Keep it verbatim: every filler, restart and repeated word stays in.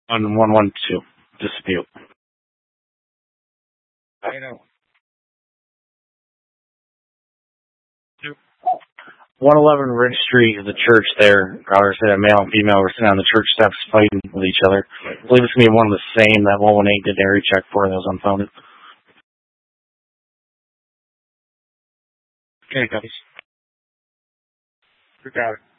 On one one two. Dispute. I know. one eleven Ridge Street is the church there. Or said a male and female were sitting on the church steps fighting with each other. I believe it's going to be one of the same that one one eight did area check for that was unfounded. Okay, guys. We got it.